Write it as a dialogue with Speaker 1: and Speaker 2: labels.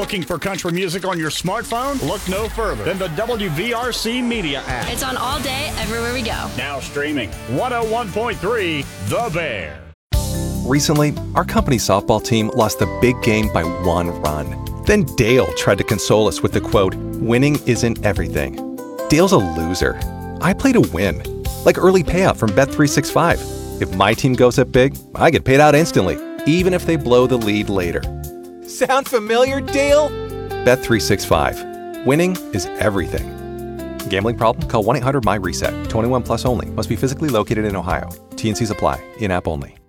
Speaker 1: Looking for country music on your smartphone? Look no further than the WVRC Media app.
Speaker 2: It's on all day, everywhere we go.
Speaker 1: Now streaming 101.3 The Bear.
Speaker 3: Recently, our company's softball team lost the big game by 1 run. Then Dale tried to console us with the quote, "Winning isn't everything." Dale's a loser. I play to win. Like early payout from Bet365. If my team goes up big, I get paid out instantly, even if they blow the lead later.
Speaker 4: Sound familiar, Dale?
Speaker 3: Bet365. Winning is everything. Gambling problem? Call 1-800-MY-RESET. 21 plus only. Must be physically located in Ohio. T&Cs apply. In-app only.